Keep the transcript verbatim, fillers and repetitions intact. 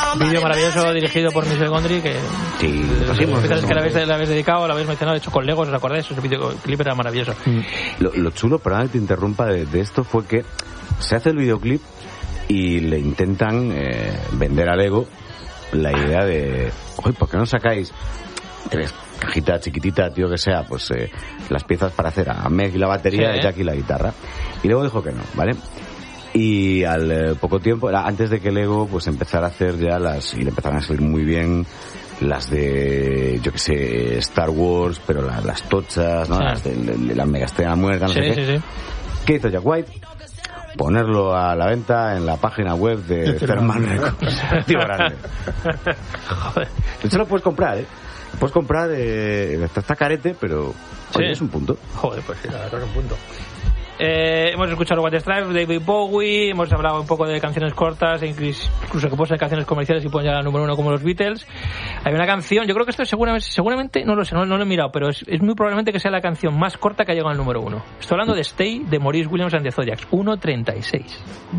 Vídeo maravilloso dirigido por Michel Gondry, que sí, los especiales que le habéis, le habéis dedicado, lo habéis mencionado, hecho con Legos, ¿os acordáis? Ese videoclip era maravilloso. Lo, lo chulo, perdón que te interrumpa, de, de esto fue que se hace el videoclip y le intentan eh, vender a Lego la idea de, oye, ¿por qué no sacáis tres cajitas chiquititas, tío, que sea, pues eh, las piezas para hacer a Meg y la batería, sí, Jack y la guitarra? Y Lego dijo que no, ¿vale? Y al eh, poco tiempo, antes de que Lego pues empezara a hacer ya las, y le empezaron a salir muy bien las de, yo que sé, Star Wars, pero la, las tochas, ¿no? Sí. Las de, de, de la mega estrella muerta, no sí, sé sí, qué. Sí. ¿Qué hizo Jack White? Ponerlo a la venta en la página web de Thermal Records. Tío grande. Joder. De hecho lo puedes comprar, ¿eh? Lo puedes comprar, eh, está, está carete, pero sí. Oye, es un punto. Joder, pues sí, la verdad es un punto. Eh, hemos escuchado White Stripes, David Bowie, hemos hablado un poco de canciones cortas, incluso, incluso que pueden ser canciones comerciales y pueden llegar al número uno como los Beatles. Hay una canción, yo creo que esto seguramente, seguramente no lo sé, no, no lo he mirado, pero es, es muy probablemente que sea la canción más corta que ha llegado al número uno. Estoy hablando de Stay, de Maurice Williams and the Zodiacs, uno treinta y seis.